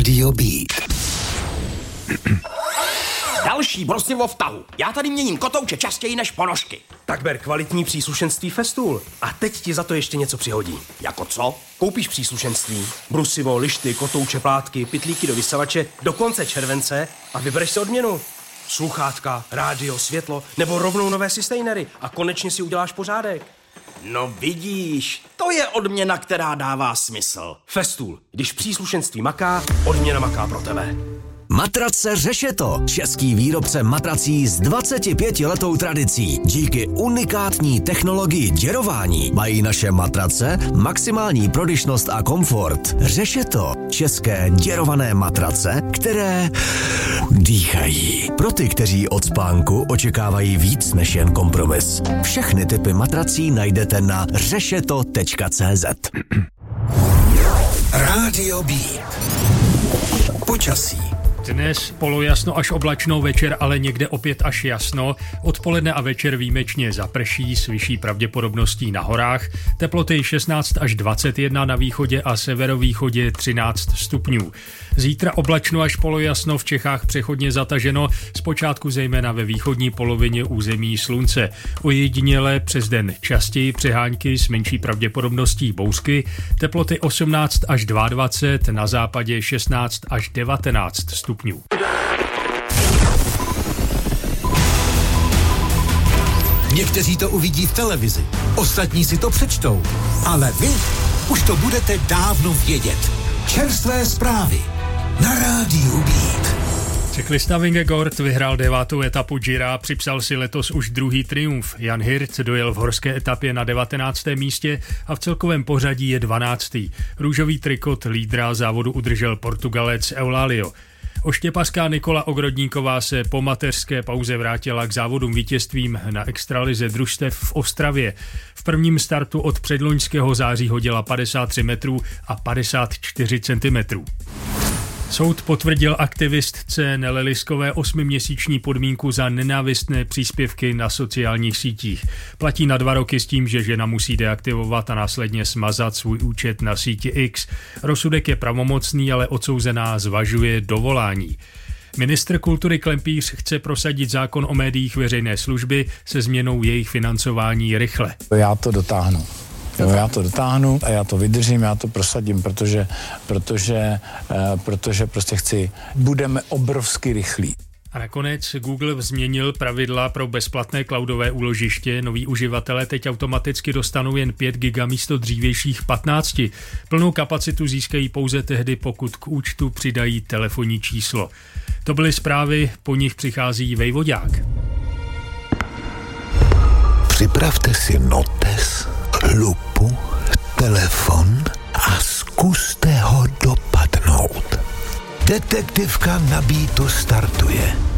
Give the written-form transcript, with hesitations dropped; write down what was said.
Rádio Beat. Další brosivo v tahu. Já tady měním kotouče častěji než ponožky. Tak ber kvalitní příslušenství Festool. A teď ti za to ještě něco přihodí. Jako co? Koupíš příslušenství, brusivo, lišty, kotouče, plátky, pytlíky do vysavače do konce července a vybereš si odměnu. Sluchátka, rádio, světlo nebo rovnou nové sustainery a konečně si uděláš pořádek. No vidíš, to je odměna, která dává smysl. Festool. Když příslušenství maká, odměna maká pro tebe. Matrace Řešeto, český výrobce matrací s 25letou tradicí. Díky unikátní technologii děrování mají naše matrace maximální prodyšnost a komfort. Řešeto, české děrované matrace, které dýchají. Pro ty, kteří od spánku očekávají víc než jen kompromis. Všechny typy matrací najdete na řešeto.cz. Rádio Beat. Počasí. Dnes polojasno až oblačno, večer ale někde opět až jasno. Odpoledne a večer výjimečně zaprší s vyšší pravděpodobností na horách. Teploty 16 až 21 na východě a severovýchodě 13 stupňů. Zítra oblačno až polojasno, v Čechách přechodně zataženo, zpočátku zejména ve východní polovině území slunce. Ojediněle přes den častěji přehánky s menší pravděpodobností bouřky. Teploty 18 až 22, na západě 16 až 19 stupňů. Někteří to uvidí v televizi, ostatní si to přečtou, ale vy už to budete dávno vědět. Čerstvé zprávy na Rádiu Beat. Cyklista Vingegaard vyhrál 9. etapu Gira, připsal si letos už druhý triumf. Jan Hirt dojel v horské etapě na 19. místě a v celkovém pořadí je 12. Růžový trikot lídra závodu udržel Portugalec Eulálio. Oštěpařská Nikola Ogrodníková se po mateřské pauze vrátila k závodům vítězstvím na extralize družstev v Ostravě. V prvním startu od předloňského září hodila 53 metrů a 54 centimetrů. Soud potvrdil aktivistce Nele Liskové 8měsíční podmínku za nenávistné příspěvky na sociálních sítích. Platí na 2 roky s tím, že žena musí deaktivovat a následně smazat svůj účet na síti X. Rozsudek je pravomocný, ale odsouzená zvažuje dovolání. Ministr kultury Klempíř chce prosadit zákon o médiích veřejné služby se změnou jejich financování rychle. Já to dotáhnu. Já to dotáhnu a já to vydržím, já to prosadím, protože prostě budeme obrovsky rychlí. A nakonec Google změnil pravidla pro bezplatné cloudové úložiště. Noví uživatelé teď automaticky dostanou jen 5 GB místo dřívějších 15. Plnou kapacitu získají pouze tehdy, pokud k účtu přidají telefonní číslo. To byly zprávy, po nich přichází Vejvodák. Připravte si notes, lupu, telefon a zkuste ho dopadnout. Detektivka na Beatu startuje.